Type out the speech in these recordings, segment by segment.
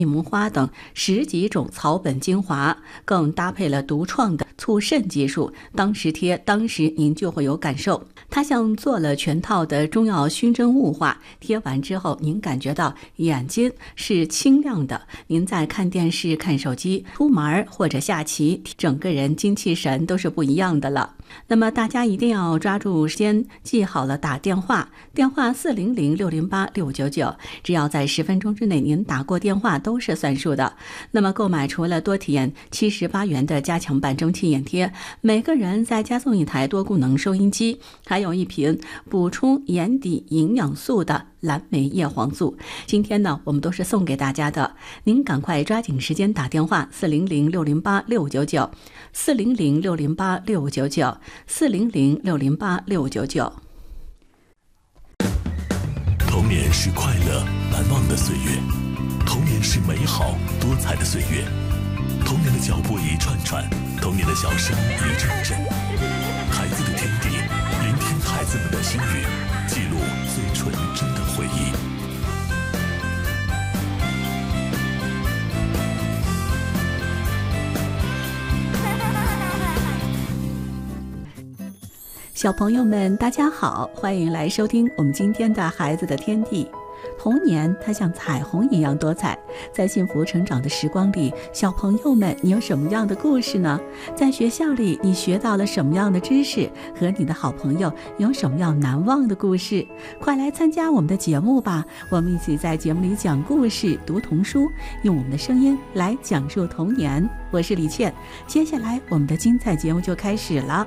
柠檬花等10几种草本精华，更搭配了独创的促渗技术，当时贴当时您就会有感受。它像做了全套的中药熏蒸雾化，贴完之后您感觉到眼睛是清亮的，您在看电视、看手机、出门或者下棋，整个人精气神都是不一样的了。那么大家一定要抓住时间，记好了打电话400-608-699，只要在10分钟之内您打过电话都是算数的。那么购买除了多体验78元的加强版蒸汽眼贴，每个人再加送一台多功能收音机，还有一瓶补充眼底营养素的蓝莓叶黄素。今天呢我们都是送给大家的，您赶快抓紧时间打电话400-608-699 400-608-699 400-608-699。 童年是快乐难忘的岁月，童年是美好多彩的岁月，童年的脚步一串串，童年的笑声一阵阵。孩子的天地，聆听孩子们的心语，记录最纯真的回忆。 小朋友们大家好，欢迎来收听我们今天的孩子的天地。童年它像彩虹一样多彩，在幸福成长的时光里，小朋友们你有什么样的故事呢？在学校里你学到了什么样的知识？和你的好朋友有什么样难忘的故事？快来参加我们的节目吧，我们一起在节目里讲故事、读童书，用我们的声音来讲述童年。我是李倩，接下来我们的精彩节目就开始了。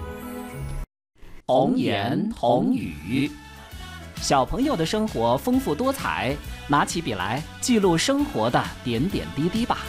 童言童语，小朋友的生活丰富多彩，拿起笔来记录生活的点点滴滴吧。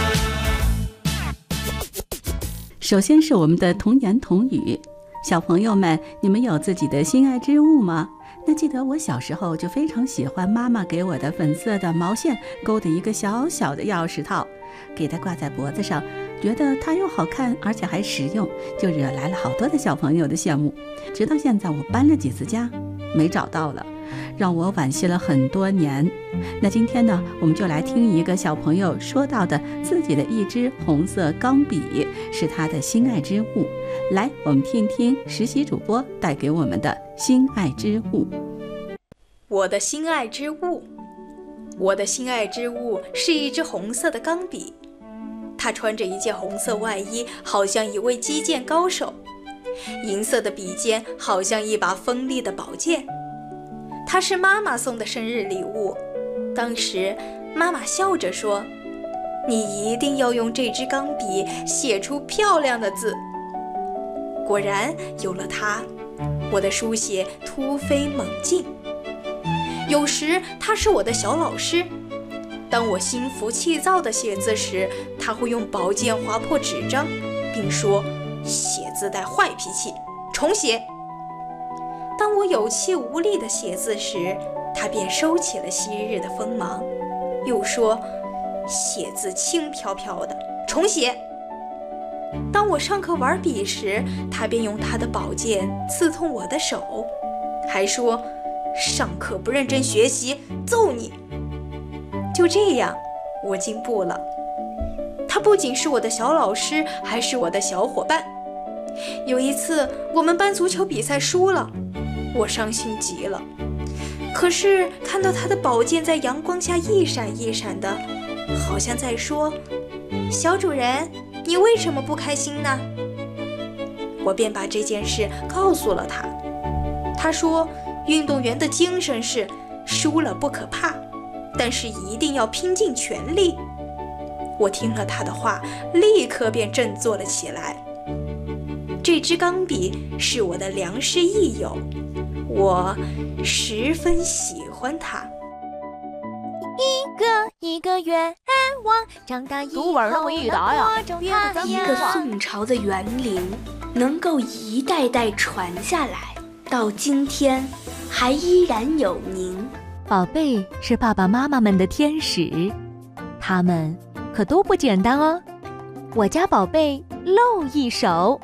首先是我们的童言童语，小朋友们，你们有自己的心爱之物吗？那记得我小时候就非常喜欢妈妈给我的粉色的毛线勾的一个小小的钥匙套，给它挂在脖子上，觉得它又好看而且还实用，就惹来了好多的小朋友的羡慕。直到现在我搬了几次家没找到了，让我惋惜了很多年。那今天呢，我们就来听一个小朋友说到的自己的一支红色钢笔是他的心爱之物。来，我们听听实习主播带给我们的心爱之物。 我的心爱之物，我的心爱之物是一支红色的钢笔，他穿着一件红色外衣，好像一位击剑高手，银色的笔尖好像一把锋利的宝剑。它是妈妈送的生日礼物，当时妈妈笑着说，你一定要用这支钢笔写出漂亮的字。果然有了它，我的书写突飞猛进。有时他是我的小老师，当我心浮气躁地写字时，他会用宝剑划破纸张，并说写字带坏脾气，重写。当我有气无力地写字时，他便收起了昔日的锋芒，又说写字轻飘飘的，重写。当我上课玩笔时，他便用他的宝剑刺痛我的手，还说上课不认真学习，揍你。就这样，我进步了。他不仅是我的小老师，还是我的小伙伴。有一次，我们班足球比赛输了，我伤心极了。可是看到他的宝剑在阳光下一闪一闪的，好像在说，小主人，你为什么不开心呢？我便把这件事告诉了他。他说，运动员的精神是输了不可怕，但是一定要拼尽全力。我听了他的话，立刻便振作了起来。这支钢笔是我的良师益友，我十分喜欢它。 一个一个愿望，长大以后要播种它。 一个宋朝的园林能够一代代传下来，到今天还依然有您。 宝贝是爸爸妈妈们的天使，他们可都不简单哦。我家宝贝露一手。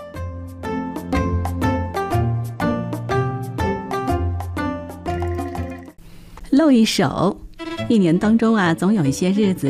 露一手，一年当中啊，总有一些日子